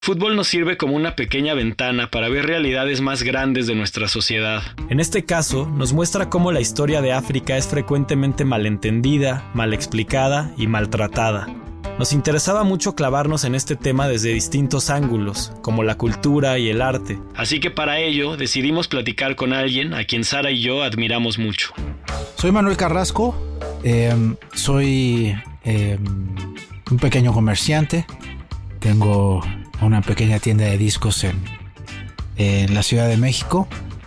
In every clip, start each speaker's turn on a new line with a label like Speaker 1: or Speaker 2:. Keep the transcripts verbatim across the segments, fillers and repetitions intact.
Speaker 1: Fútbol nos sirve como una pequeña ventana para ver realidades más grandes de nuestra sociedad.
Speaker 2: En este caso, nos muestra cómo la historia de África es frecuentemente malentendida, mal explicada y maltratada. Nos interesaba mucho clavarnos en este tema desde distintos ángulos, como la cultura y el arte.
Speaker 1: Así que para ello decidimos platicar con alguien a quien Sara y yo admiramos mucho.
Speaker 3: Soy Manuel Carrasco, eh, soy eh, un pequeño comerciante, tengo una pequeña tienda de discos en, en la Ciudad de México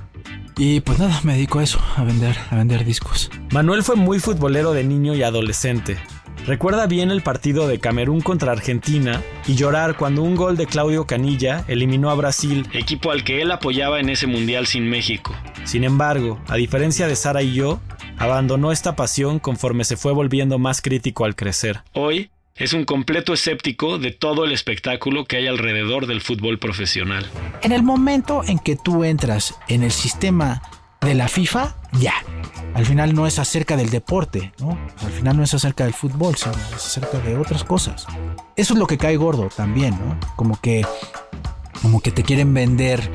Speaker 3: y pues nada, me dedico a eso, a vender, a vender discos.
Speaker 2: Manuel fue muy futbolero de niño y adolescente. Recuerda bien el partido de Camerún contra Argentina y llorar cuando un gol de Claudio Canilla eliminó a Brasil,
Speaker 1: equipo al que él apoyaba en ese mundial sin México.
Speaker 2: Sin embargo, a diferencia de Sara y yo, abandonó esta pasión conforme se fue volviendo más crítico al crecer.
Speaker 1: Hoy es un completo escéptico de todo el espectáculo que hay alrededor del fútbol profesional.
Speaker 3: En el momento en que tú entras en el sistema de la FIFA, ya. Al final no es acerca del deporte, ¿no? Al final no es acerca del fútbol, sino es acerca de otras cosas. Eso es lo que cae gordo también, ¿no? Como que, como que te quieren vender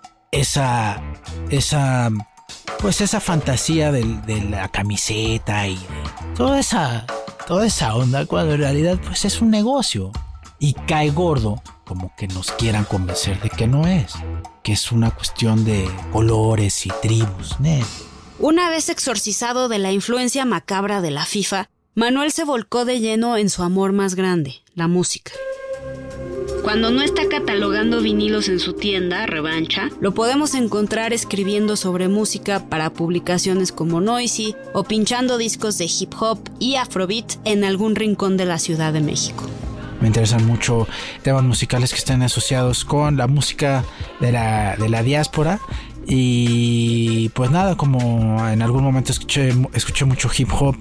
Speaker 3: esa, esa, pues esa fantasía de, de la camiseta y de toda esa, toda esa onda, cuando en realidad pues es un negocio. Y cae gordo como que nos quieran convencer de que no es, que es una cuestión de colores y tribus, ¿no?
Speaker 4: Una vez exorcizado de la influencia macabra de la FIFA, Manuel se volcó de lleno en su amor más grande, la música. Cuando no está catalogando vinilos en su tienda, Revancha, lo podemos encontrar escribiendo sobre música para publicaciones como Noisy o pinchando discos de hip hop y afrobeat en algún rincón de la Ciudad de México.
Speaker 3: Me interesan mucho temas musicales que estén asociados con la música de la, de la diáspora. Y pues nada, como en algún momento escuché, escuché mucho hip hop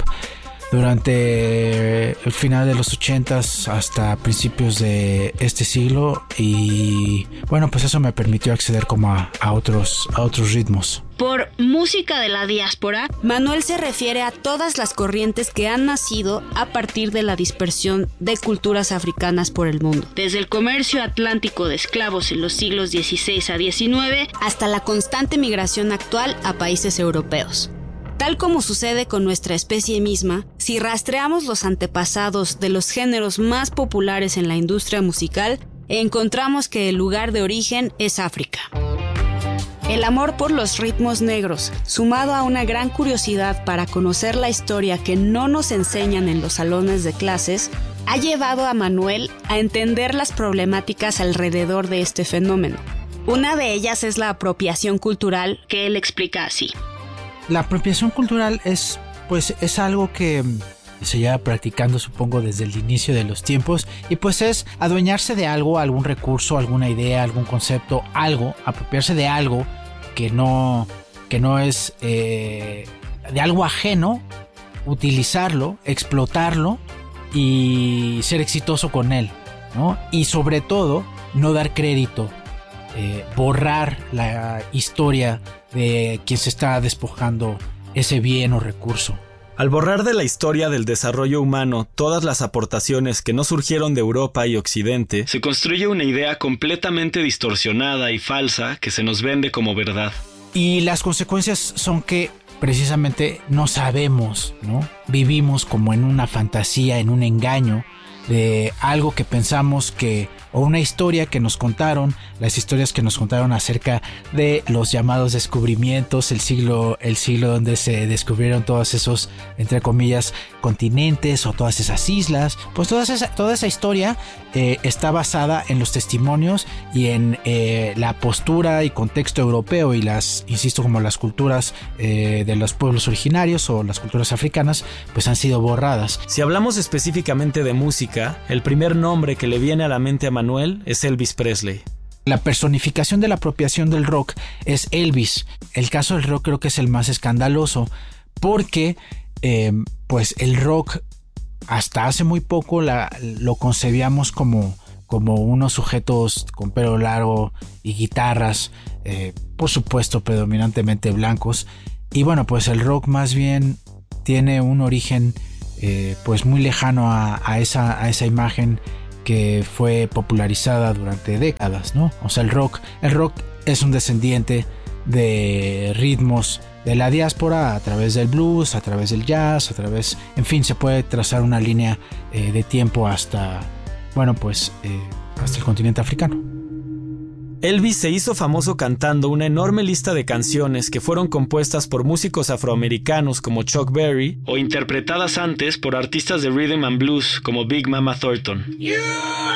Speaker 3: durante el final de los ochentas hasta principios de este siglo, y bueno, pues eso me permitió acceder como a, a otros a otros ritmos.
Speaker 4: Por música de la diáspora, Manuel se refiere a todas las corrientes que han nacido a partir de la dispersión de culturas africanas por el mundo, desde el comercio atlántico de esclavos en los siglos dieciséis a diecinueve hasta la constante migración actual a países europeos. Tal como sucede con nuestra especie misma, si rastreamos los antepasados de los géneros más populares en la industria musical, encontramos que el lugar de origen es África. El amor por los ritmos negros, sumado a una gran curiosidad para conocer la historia que no nos enseñan en los salones de clases, ha llevado a Manuel a entender las problemáticas alrededor de este fenómeno. Una de ellas es la apropiación cultural, que él explica así.
Speaker 3: La apropiación cultural es, pues, es algo que se lleva practicando, supongo, desde el inicio de los tiempos, y pues es adueñarse de algo, algún recurso, alguna idea, algún concepto, algo, apropiarse de algo que no, que no es eh, de algo ajeno, utilizarlo, explotarlo y ser exitoso con él, ¿no? Y sobre todo, no dar crédito, eh, borrar la historia de quien se está despojando ese bien o recurso.
Speaker 2: Al borrar de la historia del desarrollo humano todas las aportaciones que no surgieron de Europa y Occidente,
Speaker 1: se construye una idea completamente distorsionada y falsa que se nos vende como verdad.
Speaker 3: Y las consecuencias son que precisamente no sabemos, ¿no? Vivimos como en una fantasía, en un engaño de algo que pensamos que, o una historia que nos contaron, las historias que nos contaron acerca de los llamados descubrimientos, el siglo, el siglo donde se descubrieron todos esos, entre comillas, continentes o todas esas islas. Pues toda esa, toda esa historia eh, está basada en los testimonios y en eh, la postura y contexto europeo, y las, insisto, como las culturas eh, de los pueblos originarios o las culturas africanas, pues han sido borradas.
Speaker 2: Si hablamos específicamente de música, el primer nombre que le viene a la mente a Manuel es Elvis Presley.
Speaker 3: La personificación de la apropiación del rock es Elvis. El caso del rock creo que es el más escandaloso, porque eh, pues el rock hasta hace muy poco la, lo concebíamos como, como unos sujetos con pelo largo y guitarras, eh, por supuesto predominantemente blancos, y bueno, pues el rock más bien tiene un origen Eh, pues muy lejano a, a, esa, a esa imagen que fue popularizada durante décadas, ¿no? O sea, el rock, el rock es un descendiente de ritmos de la diáspora a través del blues, a través del jazz, a través, en fin, se puede trazar una línea eh, de tiempo hasta, bueno, pues, eh, hasta el continente africano.
Speaker 2: Elvis se hizo famoso cantando una enorme lista de canciones que fueron compuestas por músicos afroamericanos como Chuck Berry
Speaker 1: o interpretadas antes por artistas de rhythm and blues como Big Mama Thornton.